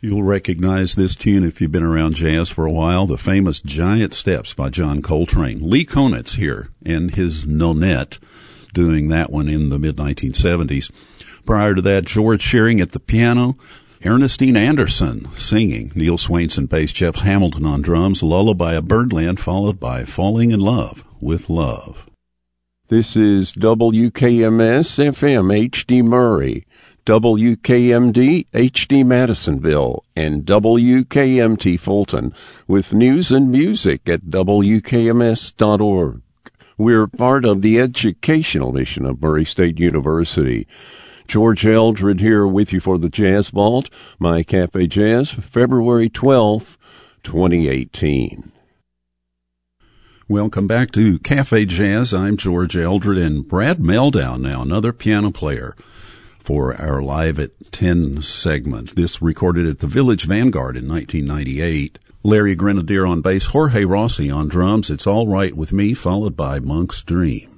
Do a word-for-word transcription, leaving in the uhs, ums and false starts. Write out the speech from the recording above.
You'll recognize this tune if you've been around jazz for a while, the famous Giant Steps by John Coltrane. Lee Konitz here and his Nonette doing that one in the mid nineteen seventies. Prior to that, George Shearing at the piano, Ernestine Anderson singing, Neil Swainson bass, Jeff Hamilton on drums, Lullaby of Birdland, followed by Falling in Love with Love. This is W K M S F M H D Murray, W K M D H D Madisonville, and W K M T Fulton, with news and music at W K M S dot org. We're part of the educational mission of Murray State University. George Eldred here with you for the Jazz Vault, My Cafe Jazz, February twelfth, twenty eighteen. Welcome back to Cafe Jazz. I'm George Eldred, and Brad Meldown now, another piano player for our Live at ten segment. This recorded at the Village Vanguard in nineteen ninety-eight. Larry Grenadier on bass, Jorge Rossi on drums. It's All Right With Me, followed by Monk's Dream.